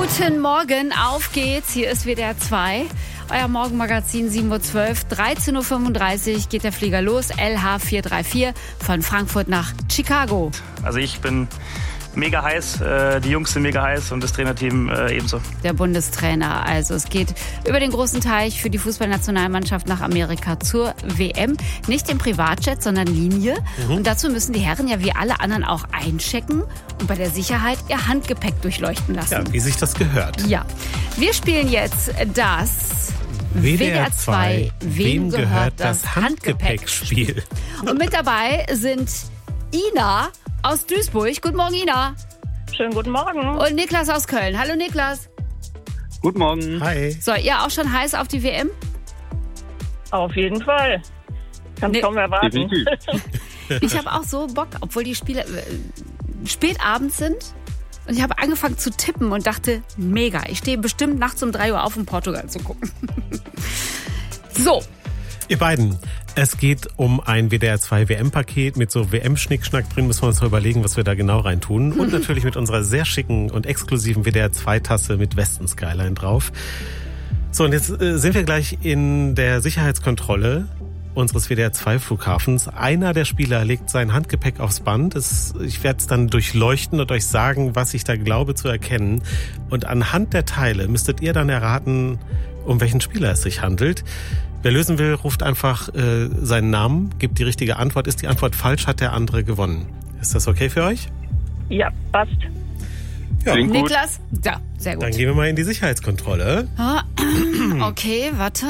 Guten Morgen, auf geht's. Hier ist WDR 2. Euer Morgenmagazin 7.12 Uhr. 13.35 Uhr geht der Flieger los. LH 434 von Frankfurt nach Chicago. Also ich bin mega heiß, die Jungs sind mega heiß und das Trainerteam ebenso. Der Bundestrainer. Also es geht über den großen Teich für die Fußballnationalmannschaft nach Amerika zur WM. Nicht im Privatjet, sondern Linie. Und dazu müssen die Herren ja wie alle anderen auch einchecken und bei der Sicherheit ihr Handgepäck durchleuchten lassen. Ja, wie sich das gehört. Ja, wir spielen jetzt das WDR 2 Wem gehört das Handgepäckspiel? Und mit dabei sind Ina aus Duisburg. Guten Morgen, Ina. Schönen guten Morgen. Und Niklas aus Köln. Hallo, Niklas. Guten Morgen. Hi. So, ihr auch schon heiß auf die WM? Auf jeden Fall. Kann kaum erwarten. Ich habe auch so Bock, obwohl die Spiele spät abends sind. Und ich habe angefangen zu tippen und dachte, mega. Ich stehe bestimmt nachts um 3 Uhr auf, um Portugal zu gucken. So. Ihr beiden, es geht um ein WDR 2 WM-Paket mit so WM-Schnickschnack drin. Müssen wir uns mal überlegen, was wir da genau rein tun. Und natürlich mit unserer sehr schicken und exklusiven WDR 2-Tasse mit Westen-Skyline drauf. So, und jetzt sind wir gleich in der Sicherheitskontrolle unseres WDR 2 Flughafens. Einer der Spieler legt sein Handgepäck aufs Band. Ich werde es dann durchleuchten und euch sagen, was ich da glaube zu erkennen. Und anhand der Teile müsstet ihr dann erraten, um welchen Spieler es sich handelt. Wer lösen will, ruft einfach seinen Namen, gibt die richtige Antwort. Ist die Antwort falsch, hat der andere gewonnen. Ist das okay für euch? Ja, passt. Ja. Niklas? Ja, sehr gut. Dann gehen wir mal in die Sicherheitskontrolle. Okay, warte.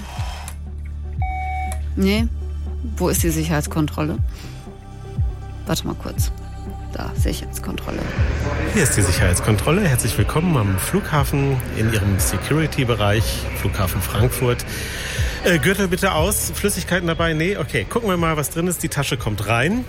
Nee, wo ist die Sicherheitskontrolle? Warte mal kurz. Da, Sicherheitskontrolle. Hier ist die Sicherheitskontrolle. Herzlich willkommen am Flughafen in Ihrem Security-Bereich, Flughafen Frankfurt. Gürtel bitte aus, Flüssigkeiten dabei? Nee, okay. Gucken wir mal, was drin ist. Die Tasche kommt rein.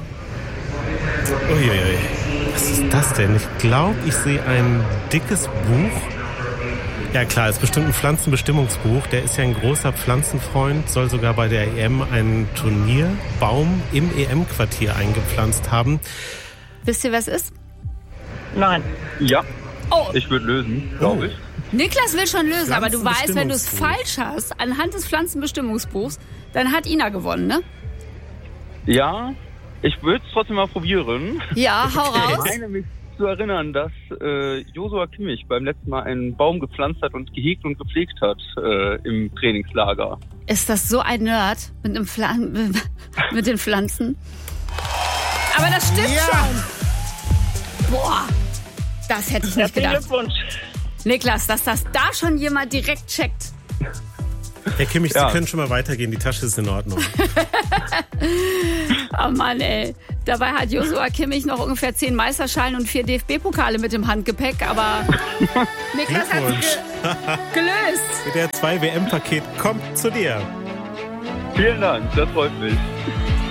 Uiuiui. Was ist das denn? Ich glaube, ich sehe ein dickes Buch. Ja klar, ist bestimmt ein Pflanzenbestimmungsbuch. Der ist ja ein großer Pflanzenfreund, soll sogar bei der EM einen Turnierbaum im EM-Quartier eingepflanzt haben. Wisst ihr, was es ist? Nein. Ja, Oh, ich würde lösen, glaube ich. Niklas will schon lösen, aber du weißt, wenn du es falsch hast, anhand des Pflanzenbestimmungsbuchs, dann hat Ina gewonnen, ne? Ja, ich würde es trotzdem mal probieren. Ja, hau raus. Ich meine mich zu erinnern, dass Joshua Kimmich beim letzten Mal einen Baum gepflanzt hat und gehegt und gepflegt hat im Trainingslager. Ist das so ein Nerd mit den Pflanzen? Aber das stimmt schon. Boah, das hätte ich nicht Herzlichen gedacht. Glückwunsch. Niklas, dass das da schon jemand direkt checkt. Herr Kimmich, Sie können schon mal weitergehen. Die Tasche ist in Ordnung. Oh Mann, ey. Dabei hat Joshua Kimmich noch ungefähr 10 Meisterschalen und 4 DFB-Pokale mit dem Handgepäck. Aber Niklas hat gelöst. WDR 2 WM-Paket kommt zu dir. Vielen Dank, das freut mich.